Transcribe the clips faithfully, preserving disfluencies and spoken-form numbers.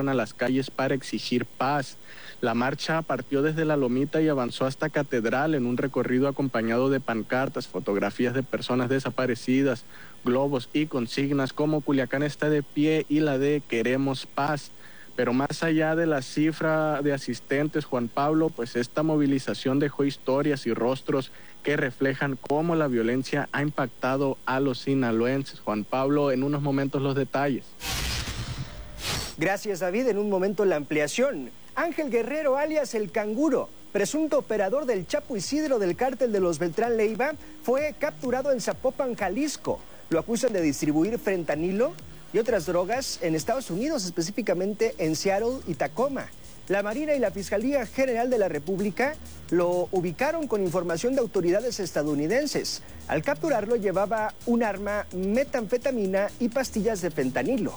salieron a las calles para exigir paz. La marcha partió desde La Lomita y avanzó hasta Catedral en un recorrido acompañado de pancartas, fotografías de personas desaparecidas, globos y consignas como Culiacán está de pie y la de Queremos paz. Pero más allá de la cifra de asistentes, Juan Pablo, pues esta movilización dejó historias y rostros que reflejan cómo la violencia ha impactado a los sinaloenses. Juan Pablo, en unos momentos los detalles. Gracias, David. En un momento la ampliación. Ángel Guerrero, alias El Canguro, presunto operador del Chapo Isidro del cártel de los Beltrán Leiva, fue capturado en Zapopan, Jalisco. Lo acusan de distribuir fentanilo y otras drogas en Estados Unidos, específicamente en Seattle y Tacoma. La Marina y la Fiscalía General de la República lo ubicaron con información de autoridades estadounidenses. Al capturarlo llevaba un arma, metanfetamina y pastillas de fentanilo.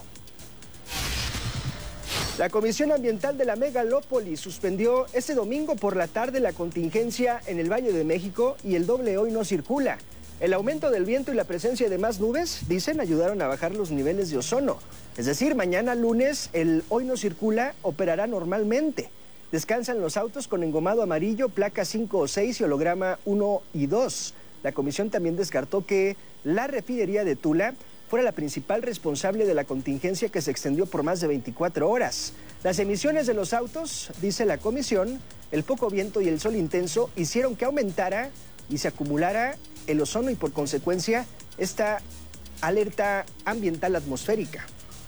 La Comisión Ambiental de la Megalópolis suspendió este domingo por la tarde la contingencia en el Valle de México y el doble hoy no circula. El aumento del viento y la presencia de más nubes, dicen, ayudaron a bajar los niveles de ozono. Es decir, mañana lunes el hoy no circula operará normalmente. Descansan los autos con engomado amarillo, placa cinco o seis y holograma uno y dos. La comisión también descartó que la refinería de Tula fuera la principal responsable de la contingencia que se extendió por más de veinticuatro horas. Las emisiones de los autos, dice la comisión, el poco viento y el sol intenso hicieron que aumentara y se acumulara el ozono y por consecuencia esta alerta ambiental atmosférica.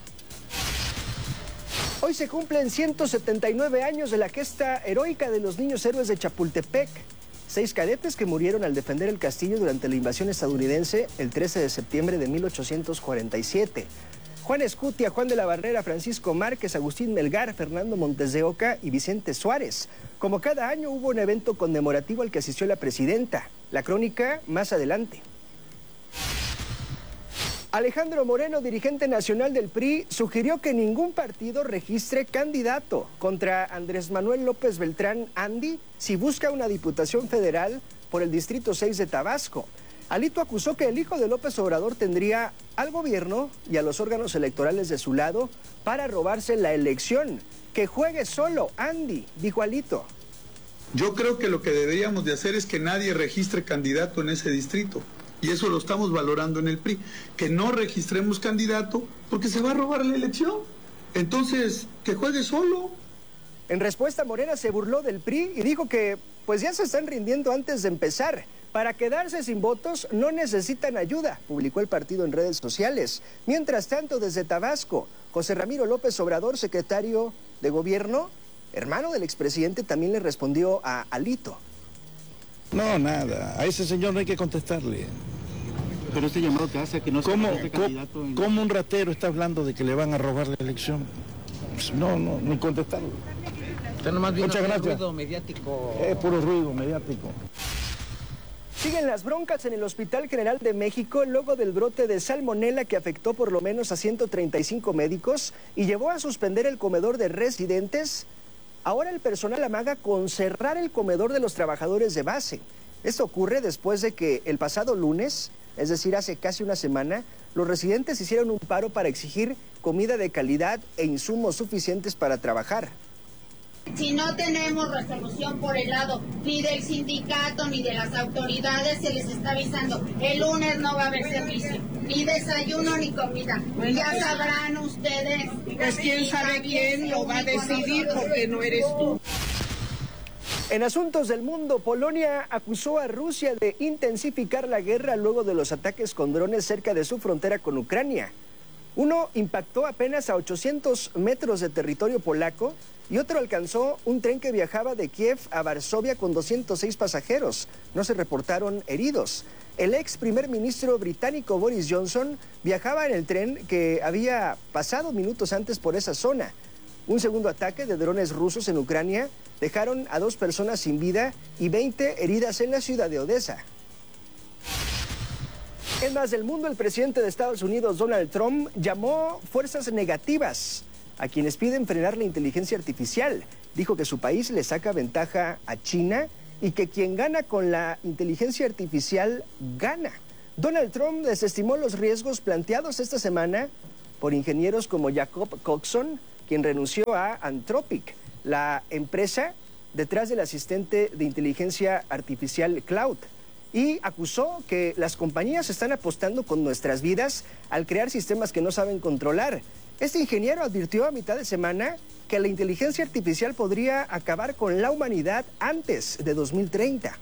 Hoy se cumplen ciento setenta y nueve años de la gesta heroica de los niños héroes de Chapultepec. Seis cadetes que murieron al defender el castillo durante la invasión estadounidense el trece de septiembre de mil ochocientos cuarenta y siete. Juan Escutia, Juan de la Barrera, Francisco Márquez, Agustín Melgar, Fernando Montes de Oca y Vicente Suárez. Como cada año hubo un evento conmemorativo al que asistió la presidenta. La crónica más adelante. Alejandro Moreno, dirigente nacional del P R I, sugirió que ningún partido registre candidato contra Andrés Manuel López Beltrán Andy si busca una diputación federal por el Distrito seis de Tabasco. Alito acusó que el hijo de López Obrador tendría al gobierno y a los órganos electorales de su lado para robarse la elección. Que juegue solo, Andy, dijo Alito. Yo creo que lo que deberíamos de hacer es que nadie registre candidato en ese distrito. Y eso lo estamos valorando en el P R I. Que no registremos candidato porque se va a robar la elección. Entonces, que juegue solo. En respuesta, Morena se burló del P R I y dijo que pues ya se están rindiendo antes de empezar. Para quedarse sin votos no necesitan ayuda, publicó el partido en redes sociales. Mientras tanto, desde Tabasco, José Ramiro López Obrador, secretario de Gobierno, hermano del expresidente, también le respondió a Alito. No, nada, a ese señor no hay que contestarle. Pero este llamado que hace a que no se este candidato en... ¿Cómo un ratero está hablando de que le van a robar la elección? Pues no, no, ni contestarle. Usted nomás vino Muchas gracias. Ruido mediático. Es puro ruido mediático. Siguen las broncas en el Hospital General de México luego del brote de salmonela que afectó por lo menos a ciento treinta y cinco médicos y llevó a suspender el comedor de residentes. Ahora el personal amaga con cerrar el comedor de los trabajadores de base. Esto ocurre después de que el pasado lunes, es decir, hace casi una semana, los residentes hicieron un paro para exigir comida de calidad e insumos suficientes para trabajar. Si no tenemos resolución por el lado ni del sindicato ni de las autoridades, se les está avisando, el lunes no va a haber servicio, ni desayuno ni comida. Ya sabrán ustedes. Pues quién sabe quién lo va a decidir porque no eres tú. En asuntos del mundo, Polonia acusó a Rusia de intensificar la guerra luego de los ataques con drones cerca de su frontera con Ucrania. Uno impactó apenas a ochocientos metros de territorio polaco y otro alcanzó un tren que viajaba de Kiev a Varsovia con doscientos seis pasajeros. No se reportaron heridos. El ex primer ministro británico Boris Johnson viajaba en el tren que había pasado minutos antes por esa zona. Un segundo ataque de drones rusos en Ucrania dejaron a dos personas sin vida y veinte heridas en la ciudad de Odessa. En más del mundo, el presidente de Estados Unidos, Donald Trump, llamó fuerzas negativas a quienes piden frenar la inteligencia artificial. Dijo que su país le saca ventaja a China y que quien gana con la inteligencia artificial gana. Donald Trump desestimó los riesgos planteados esta semana por ingenieros como Jacob Coxon quien renunció a Anthropic, la empresa detrás del asistente de inteligencia artificial Cloud, y acusó que las compañías están apostando con nuestras vidas al crear sistemas que no saben controlar. Este ingeniero advirtió a mitad de semana que la inteligencia artificial podría acabar con la humanidad antes de dos mil treinta.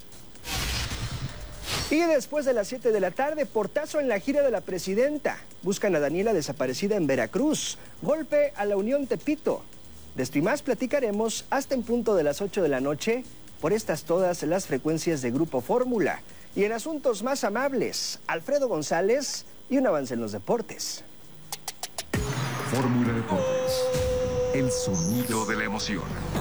Y después de las siete de la tarde, portazo en la gira de la presidenta. Buscan a Daniela desaparecida en Veracruz. Golpe a la Unión Tepito. De esto y más platicaremos hasta en punto de las ocho de la noche por estas todas las frecuencias de Grupo Fórmula. Y en asuntos más amables, Alfredo González y un avance en los deportes. Fórmula Deportes, el sonido de la emoción.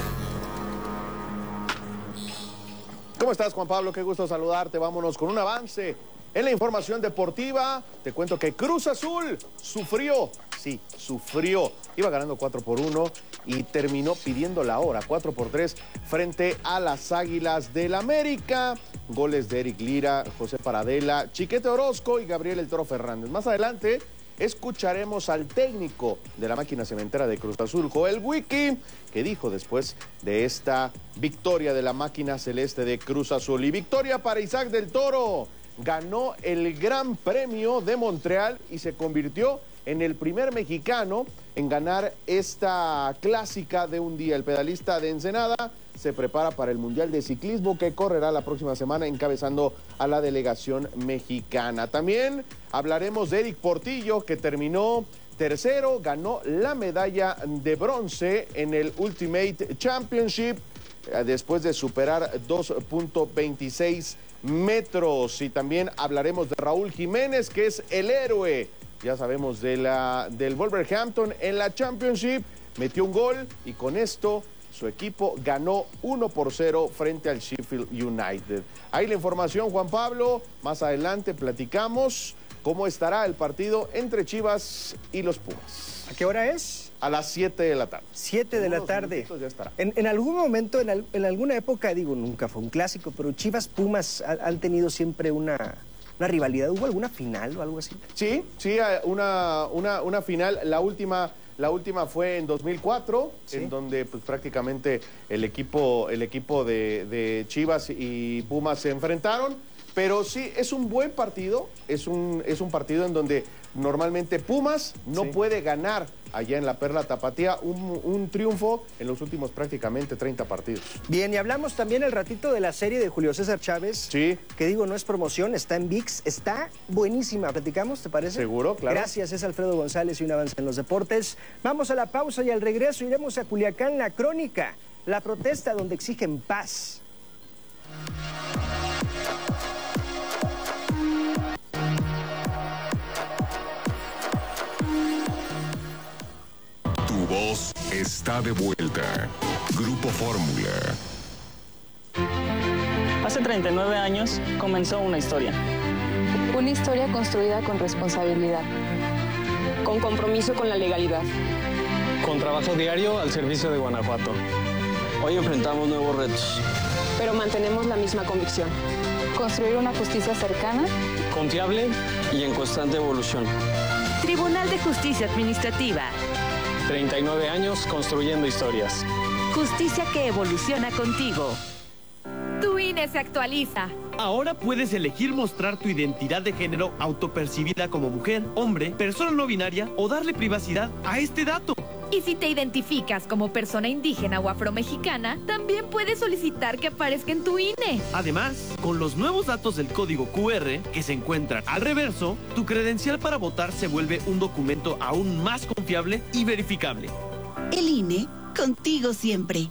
¿Cómo estás, Juan Pablo? Qué gusto saludarte. Vámonos con un avance en la información deportiva. Te cuento que Cruz Azul sufrió, sí, sufrió. Iba ganando cuatro por uno y terminó pidiendo la hora, cuatro por tres, frente a las Águilas del América. Goles de Eric Lira, José Paradela, Chiquete Orozco y Gabriel El Toro Fernández. Más adelante escucharemos al técnico de la máquina cementera de Cruz Azul, Joel Wiki, que dijo después de esta victoria de la máquina celeste de Cruz Azul. Y victoria para Isaac del Toro. Ganó el Gran Premio de Montreal y se convirtió en el primer mexicano en ganar esta clásica de un día. El pedalista de Ensenada se prepara para el Mundial de Ciclismo que correrá la próxima semana encabezando a la delegación mexicana. También hablaremos de Eric Portillo, que terminó tercero, ganó la medalla de bronce en el Ultimate Championship después de superar dos punto veintiséis metros. Y también hablaremos de Raúl Jiménez, que es el héroe, ya sabemos, de la, del Wolverhampton en la Championship. Metió un gol y con esto su equipo ganó uno por cero frente al Sheffield United. Ahí la información, Juan Pablo. Más adelante platicamos cómo estará el partido entre Chivas y los Pumas. ¿A qué hora es? A las siete de la tarde. siete de la tarde. Ya estará. En, en algún momento, en, al, en alguna época, digo, nunca fue un clásico, pero Chivas Pumas ha, han tenido siempre una, una rivalidad. ¿Hubo alguna final o algo así? Sí, sí, una, una, una final. La última... La última fue en dos mil cuatro, ¿sí?, en donde pues, prácticamente el equipo, el equipo de, de Chivas y Pumas se enfrentaron. Pero sí, es un buen partido, es un, es un partido en donde normalmente Pumas no sí. puede ganar allá en la Perla Tapatía, un, un triunfo en los últimos prácticamente treinta partidos. Bien, y hablamos también el ratito de la serie de Julio César Chávez. Sí. Que digo, no es promoción, está en V I X, está buenísima. ¿Platicamos, te parece? Seguro, claro. Gracias, es Alfredo González y un avance en los deportes. Vamos a la pausa y al regreso iremos a Culiacán, la crónica, la protesta donde exigen paz. Tu voz está de vuelta. Grupo Fórmula. Hace treinta y nueve años comenzó una historia. Una historia construida con responsabilidad. Con compromiso con la legalidad. Con trabajo diario al servicio de Guanajuato. Hoy enfrentamos nuevos retos. Pero mantenemos la misma convicción. Construir una justicia cercana, confiable y en constante evolución. Tribunal de Justicia Administrativa. treinta y nueve años construyendo historias. Justicia que evoluciona contigo. Tu I N E se actualiza. Ahora puedes elegir mostrar tu identidad de género autopercibida como mujer, hombre, persona no binaria o darle privacidad a este dato. Y si te identificas como persona indígena o afromexicana, también puedes solicitar que aparezca en tu I N E. Además, con los nuevos datos del código Q R que se encuentran al reverso, tu credencial para votar se vuelve un documento aún más confiable y verificable. El I N E, contigo siempre.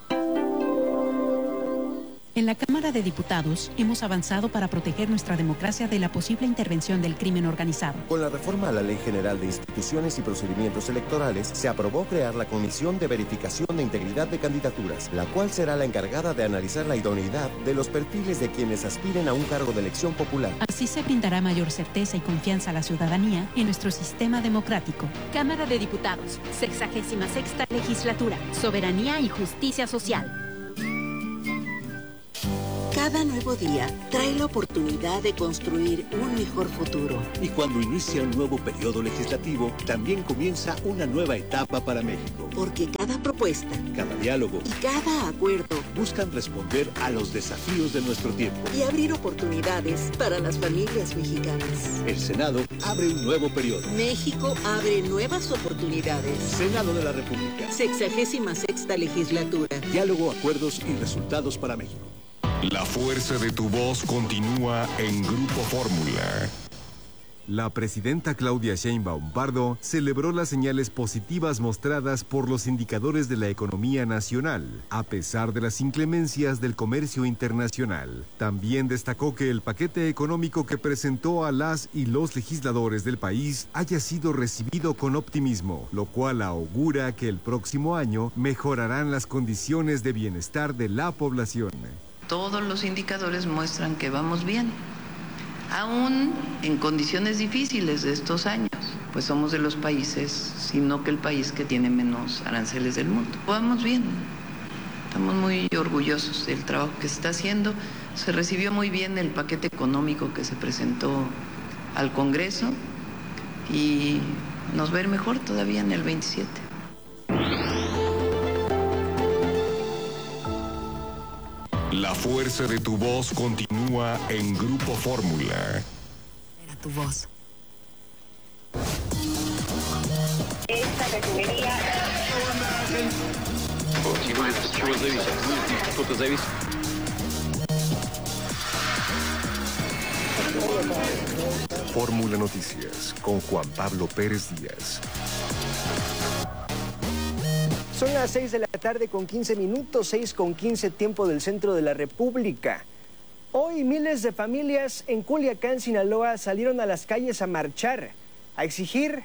En la Cámara de Diputados hemos avanzado para proteger nuestra democracia de la posible intervención del crimen organizado. Con la reforma a la Ley General de Instituciones y Procedimientos Electorales, se aprobó crear la Comisión de Verificación de Integridad de Candidaturas, la cual será la encargada de analizar la idoneidad de los perfiles de quienes aspiren a un cargo de elección popular. Así se brindará mayor certeza y confianza a la ciudadanía en nuestro sistema democrático. Cámara de Diputados, sexagésima sexta legislatura, soberanía y justicia social. Cada nuevo día trae la oportunidad de construir un mejor futuro. Y cuando inicia un nuevo periodo legislativo, también comienza una nueva etapa para México. Porque cada propuesta, cada diálogo y cada acuerdo buscan responder a los desafíos de nuestro tiempo y abrir oportunidades para las familias mexicanas. El Senado abre un nuevo periodo. México abre nuevas oportunidades. Senado de la República. Sexagésima sexta legislatura. Diálogo, acuerdos y resultados para México. La fuerza de tu voz continúa en Grupo Fórmula. La presidenta Claudia Sheinbaum Pardo celebró las señales positivas mostradas por los indicadores de la economía nacional, a pesar de las inclemencias del comercio internacional. También destacó que el paquete económico que presentó a las y los legisladores del país haya sido recibido con optimismo, lo cual augura que el próximo año mejorarán las condiciones de bienestar de la población. Todos los indicadores muestran que vamos bien. Aún en condiciones difíciles de estos años, pues somos de los países, sino que el país que tiene menos aranceles del mundo. Vamos bien, estamos muy orgullosos del trabajo que se está haciendo. Se recibió muy bien el paquete económico que se presentó al Congreso y nos va a ir mejor todavía en el veintisiete. La fuerza de tu voz continúa en Grupo Fórmula. Era tu voz. Esta refinería. Fórmula Noticias con Juan Pablo Pérez Díaz. Son las seis de la tarde con quince minutos, seis con quince tiempo del centro de la República. Hoy miles de familias en Culiacán, Sinaloa, salieron a las calles a marchar, a exigir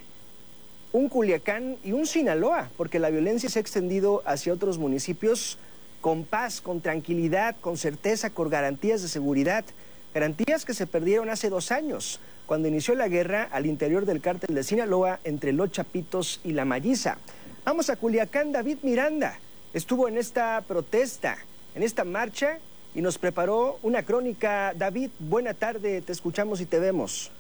un Culiacán y un Sinaloa, porque la violencia se ha extendido hacia otros municipios con paz, con tranquilidad, con certeza, con garantías de seguridad, garantías que se perdieron hace dos años, cuando inició la guerra al interior del cártel de Sinaloa entre los Chapitos y la Malliza. Vamos a Culiacán. David Miranda estuvo en esta protesta, en esta marcha, y nos preparó una crónica. David, buena tarde, te escuchamos y te vemos.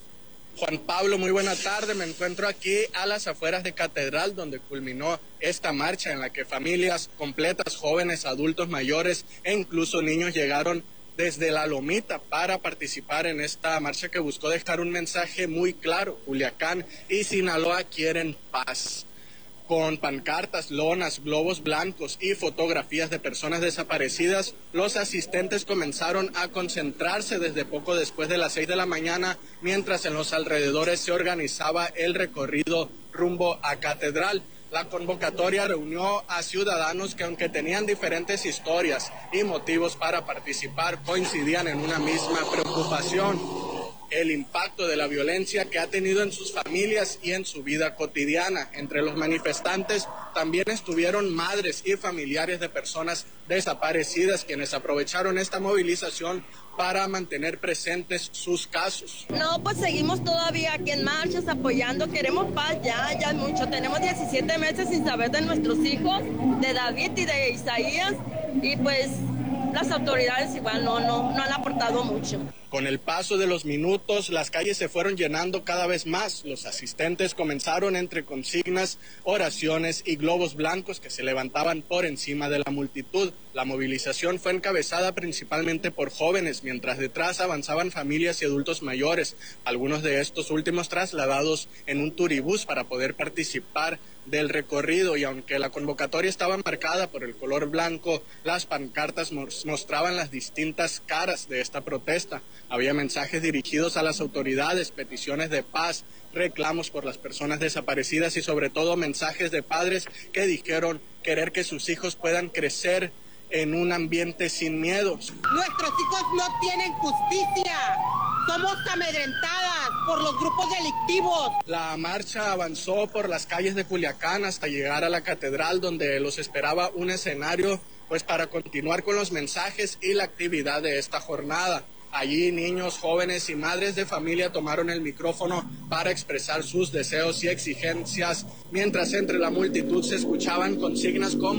Juan Pablo, muy buena tarde. Me encuentro aquí a las afueras de Catedral, donde culminó esta marcha en la que familias completas, jóvenes, adultos mayores e incluso niños llegaron desde La Lomita para participar en esta marcha que buscó dejar un mensaje muy claro. Culiacán y Sinaloa quieren paz. Con pancartas, lonas, globos blancos y fotografías de personas desaparecidas, los asistentes comenzaron a concentrarse desde poco después de las seis de la mañana, mientras en los alrededores se organizaba el recorrido rumbo a Catedral. La convocatoria reunió a ciudadanos que, aunque tenían diferentes historias y motivos para participar, coincidían en una misma preocupación: el impacto de la violencia que ha tenido en sus familias y en su vida cotidiana. Entre los manifestantes también estuvieron madres y familiares de personas desaparecidas, quienes aprovecharon esta movilización para mantener presentes sus casos. No, pues seguimos todavía aquí en marchas apoyando, queremos paz ya, ya mucho. Tenemos diecisiete meses sin saber de nuestros hijos, de David y de Isaías, y pues las autoridades igual no, no, no han aportado mucho. Con el paso de los minutos, las calles se fueron llenando cada vez más. Los asistentes comenzaron entre consignas, oraciones y globos blancos que se levantaban por encima de la multitud. La movilización fue encabezada principalmente por jóvenes, mientras detrás avanzaban familias y adultos mayores, algunos de estos últimos trasladados en un turibús para poder participar del recorrido. Y aunque la convocatoria estaba marcada por el color blanco, las pancartas mostraban las distintas caras de esta protesta. Había mensajes dirigidos a las autoridades, peticiones de paz, reclamos por las personas desaparecidas y sobre todo mensajes de padres que dijeron querer que sus hijos puedan crecer en un ambiente sin miedos. Nuestros hijos no tienen justicia. Somos amedrentadas por los grupos delictivos. La marcha avanzó por las calles de Culiacán hasta llegar a la catedral, donde los esperaba un escenario pues para continuar con los mensajes y la actividad de esta jornada. Allí niños, jóvenes y madres de familia tomaron el micrófono para expresar sus deseos y exigencias, mientras entre la multitud se escuchaban consignas como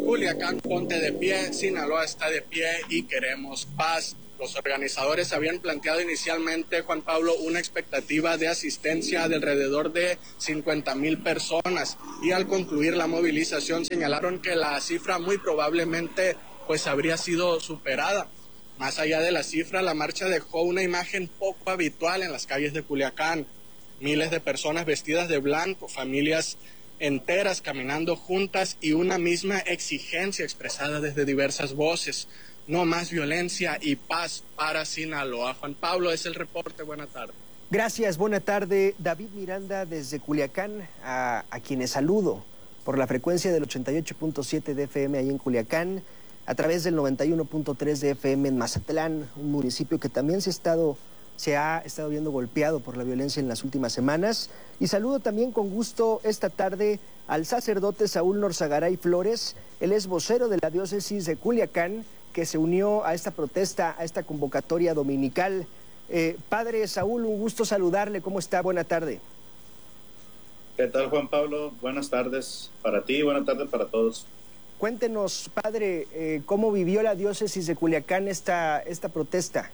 Culiacán, ponte de pie, Sinaloa está de pie y queremos paz. Los organizadores habían planteado inicialmente, Juan Pablo, una expectativa de asistencia de alrededor de cincuenta mil personas y al concluir la movilización señalaron que la cifra muy probablemente pues habría sido superada. Más allá de la cifra, la marcha dejó una imagen poco habitual en las calles de Culiacán. Miles de personas vestidas de blanco, familias enteras caminando juntas y una misma exigencia expresada desde diversas voces. No más violencia y paz para Sinaloa. Juan Pablo, es el reporte. Buena tarde. Gracias, buena tarde. David Miranda desde Culiacán, a, a quienes saludo por la frecuencia del ochenta y ocho punto siete de F M ahí en Culiacán, a través del noventa y uno punto tres de F M en Mazatlán, un municipio que también se ha estado, se ha estado viendo golpeado por la violencia en las últimas semanas. Y saludo también con gusto esta tarde al sacerdote Saúl Norzagaray Flores. Él es vocero de la diócesis de Culiacán, que se unió a esta protesta, a esta convocatoria dominical. Eh, padre Saúl, un gusto saludarle. ¿Cómo está? Buena tarde. ¿Qué tal, Juan Pablo? Buenas tardes para ti, buenas tardes para todos. Cuéntenos, padre, eh, ¿cómo vivió la diócesis de Culiacán esta, esta protesta?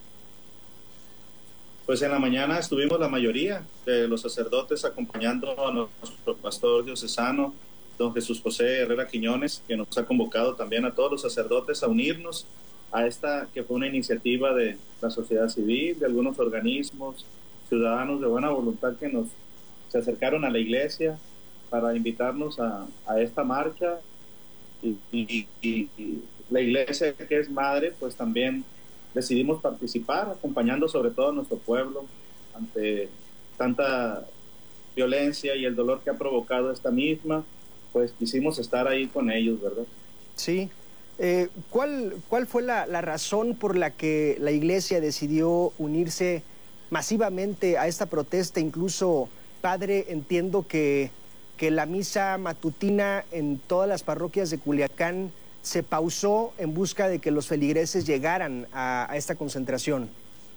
Pues en la mañana estuvimos la mayoría de los sacerdotes acompañando a nuestro pastor diocesano, don Jesús José Herrera Quiñones, que nos ha convocado también a todos los sacerdotes a unirnos a esta que fue una iniciativa de la sociedad civil, de algunos organismos, ciudadanos de buena voluntad que nos se acercaron a la iglesia para invitarnos a, a esta marcha. Y, y, y, y la iglesia, que es madre, pues también decidimos participar, acompañando sobre todo a nuestro pueblo ante tanta violencia y el dolor que ha provocado esta misma. Pues quisimos estar ahí con ellos, ¿verdad? Sí. Eh, ¿cuál, ¿Cuál fue la, la razón por la que la iglesia decidió unirse masivamente a esta protesta? Incluso, padre, entiendo que, que la misa matutina en todas las parroquias de Culiacán se pausó en busca de que los feligreses llegaran a, a esta concentración.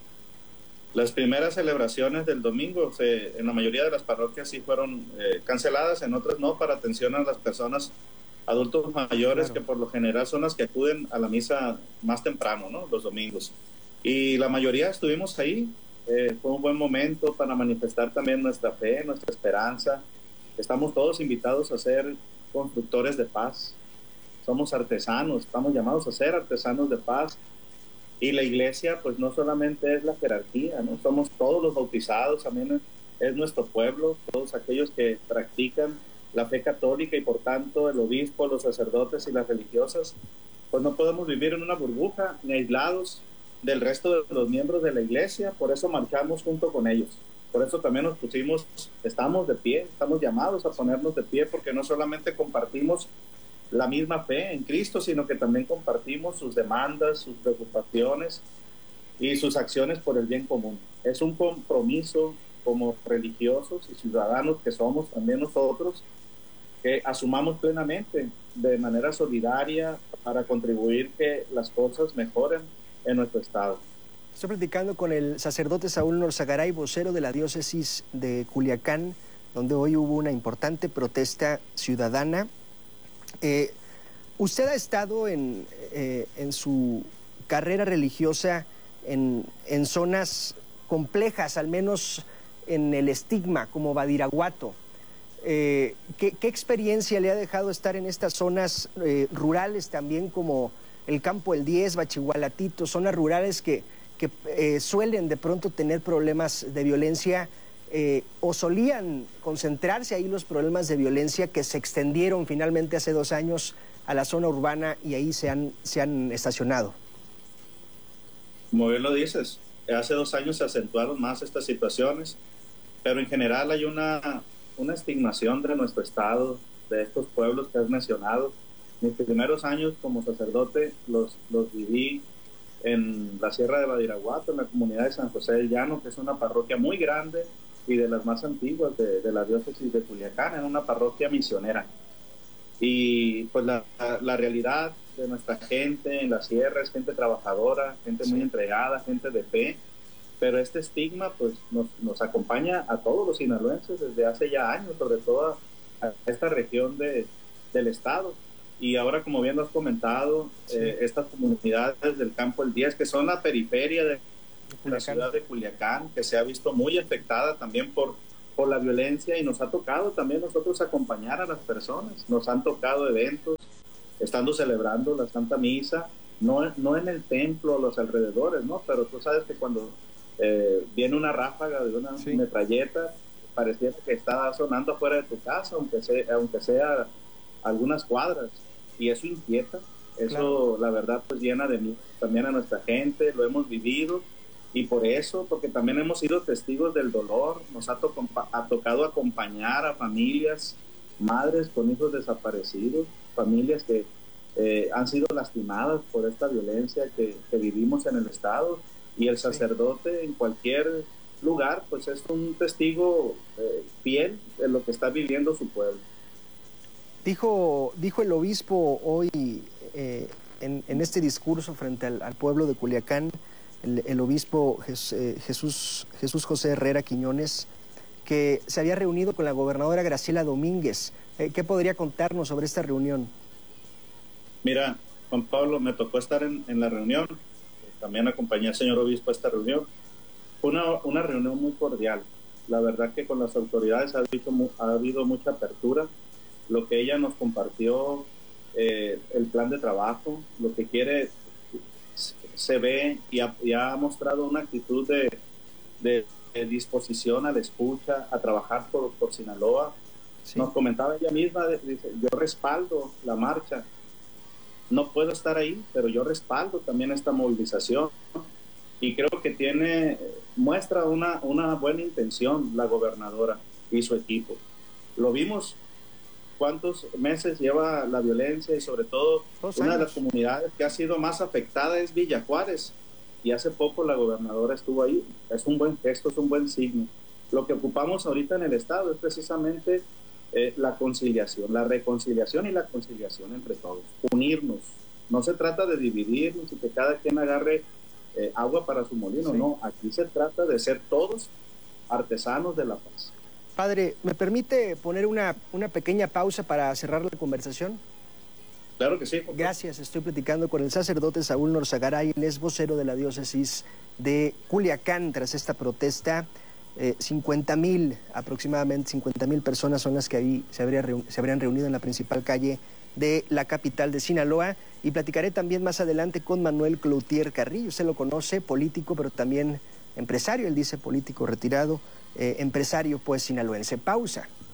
Las primeras celebraciones del domingo se, en la mayoría de las parroquias sí fueron eh, canceladas, en otras no, para atención a las personas adultos mayores, claro, que por lo general son las que acuden a la misa más temprano, ¿no? Los domingos. Y la mayoría estuvimos ahí. Eh, fue un buen momento para manifestar también nuestra fe, nuestra esperanza. Estamos todos invitados a ser constructores de paz. Somos artesanos, estamos llamados a ser artesanos de paz. Y la iglesia, pues no solamente es la jerarquía, ¿no? Somos todos los bautizados, también es nuestro pueblo, todos aquellos que practican la fe católica y por tanto el obispo, los sacerdotes y las religiosas, pues no podemos vivir en una burbuja ni aislados del resto de los miembros de la iglesia. Por eso marchamos junto con ellos. Por eso también nos pusimos, estamos de pie, estamos llamados a ponernos de pie, porque no solamente compartimos la misma fe en Cristo, sino que también compartimos sus demandas, sus preocupaciones y sus acciones por el bien común. Es un compromiso como religiosos y ciudadanos que somos también nosotros, que asumamos plenamente de manera solidaria para contribuir que las cosas mejoren en nuestro estado. Estoy platicando con el sacerdote Saúl Norzagaray, vocero de la diócesis de Culiacán, donde hoy hubo una importante protesta ciudadana. Eh, usted ha estado en, eh, en su carrera religiosa en, en zonas complejas, al menos en el estigma, como Badiraguato. Eh, ¿qué, ¿Qué experiencia le ha dejado estar en estas zonas eh, rurales también, como el Campo El diez, Bachigualatito, zonas rurales que, que eh, suelen de pronto tener problemas de violencia? Eh, o solían concentrarse ahí los problemas de violencia que se extendieron finalmente hace dos años a la zona urbana y ahí se han, se han estacionado. Como bien lo dices, hace dos años se acentuaron más estas situaciones, pero en general hay una, una estigmación de nuestro estado, de estos pueblos que has mencionado. Mis primeros años como sacerdote los, los viví en la Sierra de Badiraguato, en la comunidad de San José del Llano, que es una parroquia muy grande y de las más antiguas de, de la diócesis de Culiacán, en una parroquia misionera. Y pues la, la, la realidad de nuestra gente en la sierra es gente trabajadora, gente muy entregada, gente de fe, pero este estigma pues nos, nos acompaña a todos los sinaloenses desde hace ya años, sobre todo a, a esta región de, del estado. y ahora, como bien lo has comentado, sí. eh, estas comunidades del Campo El diez, que son la periferia de la ciudad de Culiacán, que se ha visto muy afectada también por, por la violencia, y nos ha tocado también nosotros acompañar a las personas. Nos han tocado eventos, estando celebrando la Santa Misa, no, no en el templo o los alrededores, ¿no? Pero tú sabes que cuando eh, viene una ráfaga de una sí. metralleta, pareciera que está sonando afuera de tu casa, aunque sea, aunque sea algunas cuadras, y eso inquieta, eso claro. la verdad pues llena de mí también a nuestra gente, lo hemos vivido, y por eso, porque también hemos sido testigos del dolor, nos ha, to ha tocado acompañar a familias, madres con hijos desaparecidos, familias que eh, han sido lastimadas por esta violencia que, que vivimos en el estado, y el sacerdote en cualquier lugar pues es un testigo eh, fiel de lo que está viviendo su pueblo. Dijo, dijo el obispo hoy eh, en, en este discurso frente al, al pueblo de Culiacán, el, el obispo Jes, eh, Jesús, Jesús José Herrera Quiñones, que se había reunido con la gobernadora Graciela Domínguez. Eh, ¿Qué podría contarnos sobre esta reunión? Mira, Juan Pablo, me tocó estar en, en la reunión, también acompañé al señor obispo a esta reunión. Fue una, una reunión muy cordial. La verdad que con las autoridades ha habido, ha habido mucha apertura. Lo que ella nos compartió, eh, el plan de trabajo, lo que quiere, se ve y ha, y ha mostrado una actitud de, de, de disposición a la escucha, a trabajar por, por Sinaloa. Sí. Nos comentaba ella misma, dice, yo respaldo la marcha. No puedo estar ahí, pero yo respaldo también esta movilización. Y creo que tiene, muestra una, una buena intención la gobernadora y su equipo. Lo vimos cuántos meses lleva la violencia, y sobre todo Dos una años. de las comunidades que ha sido más afectada es Villa Juárez, y hace poco la gobernadora estuvo ahí. Es un buen gesto, es un buen signo. Lo que ocupamos ahorita en el estado es precisamente eh, la conciliación, la reconciliación y la conciliación entre todos, unirnos. No se trata de dividir, ni que cada quien agarre eh, agua para su molino, sí. no, aquí se trata de ser todos artesanos de la paz. Padre, ¿me permite poner una, una pequeña pausa para cerrar la conversación? Claro que sí. Gracias, estoy platicando con el sacerdote Saúl Norzagaray, él es vocero de la diócesis de Culiacán tras esta protesta. Eh, cincuenta mil, aproximadamente cincuenta mil personas son las que ahí se, habría se habrían reunido en la principal calle de la capital de Sinaloa, y platicaré también más adelante con Manuel Cloutier Carrillo. Usted lo conoce, político, pero también empresario, él dice político retirado, eh, empresario pues sinaloense. Pausa.